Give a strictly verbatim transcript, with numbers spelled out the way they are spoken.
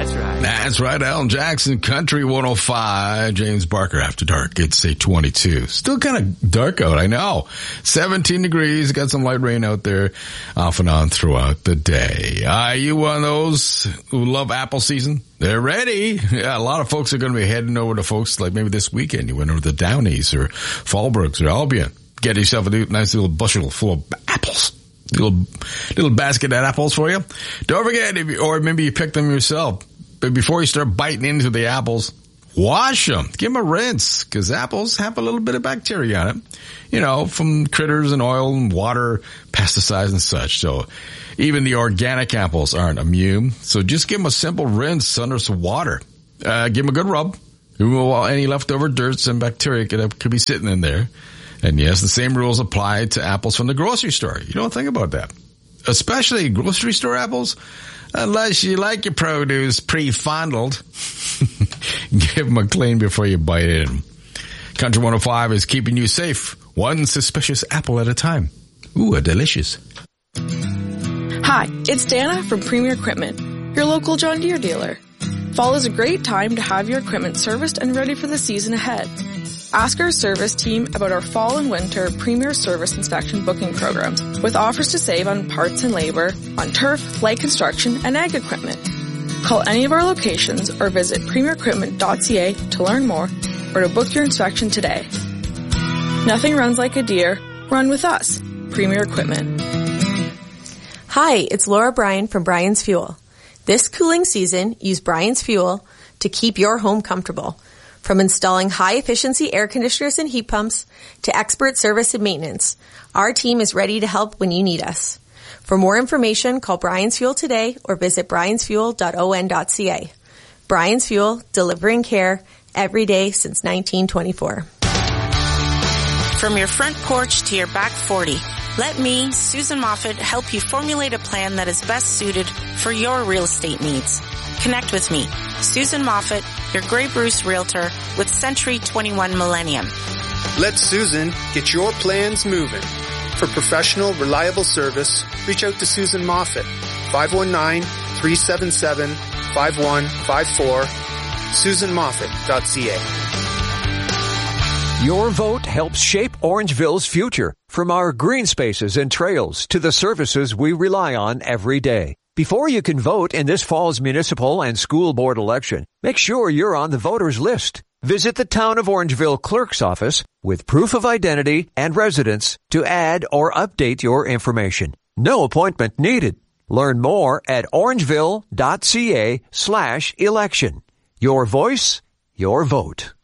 That's right. That's right. Alan Jackson, Country one oh five. James Barker, After Dark. It's a twenty-two. Still kind of dark out, I know. seventeen degrees. Got some light rain out there off and on throughout the day. Are you one of those who love apple season? They're ready. Yeah, a lot of folks are going to be heading over to folks like maybe this weekend. You went over to the Downies or Fallbrooks or Albion. Get yourself a nice little bushel full of apples. Little, little basket of apples for you. Don't forget, if you, or maybe you pick them yourself. But before you start biting into the apples, wash them. Give them a rinse, because apples have a little bit of bacteria on it. You know, from critters and oil and water, pesticides and such. So even the organic apples aren't immune. So just give them a simple rinse under some water. Uh, give them a good rub. Remove any leftover dirt and bacteria could, could be sitting in there. And yes, the same rules apply to apples from the grocery store. You don't think about that. Especially grocery store apples. Unless you like your produce pre-fondled. Give them a clean before you bite in. Country one oh five is keeping you safe. One suspicious apple at a time. Ooh, a delicious. Hi, it's Dana from Premier Equipment, your local John Deere dealer. Fall is a great time to have your equipment serviced and ready for the season ahead. Ask our service team about our fall and winter Premier Service Inspection booking programs with offers to save on parts and labor, on turf, light construction, and ag equipment. Call any of our locations or visit premier equipment dot c a to learn more or to book your inspection today. Nothing runs like a Deere. Run with us. Premier Equipment. Hi, it's Laura Bryan from Bryan's Fuel. This cooling season, use Bryan's Fuel to keep your home comfortable. From installing high-efficiency air conditioners and heat pumps to expert service and maintenance, our team is ready to help when you need us. For more information, call Bryan's Fuel today or visit bryans fuel dot o n dot c a. Bryan's Fuel, delivering care every day since nineteen twenty-four. From your front porch to your back forty, let me, Susan Moffat, help you formulate a plan that is best suited for your real estate needs. Connect with me, Susan Moffat, your Grey Bruce Realtor with Century twenty-one Millennium. Let Susan get your plans moving. For professional, reliable service, reach out to Susan Moffat, five one nine, three seven seven, five one five four, susan moffat dot c a. Your vote helps shape Orangeville's future, from our green spaces and trails to the services we rely on every day. Before you can vote in this fall's municipal and school board election, make sure you're on the voters list. Visit the Town of Orangeville Clerk's office with proof of identity and residence to add or update your information. No appointment needed. Learn more at orangeville dot c a slash election. Your voice, your vote.